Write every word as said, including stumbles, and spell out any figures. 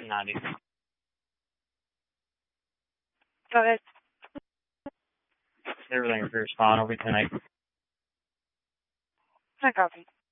ninety. Go ahead. Everything appears fine. I'll be tonight. I copy.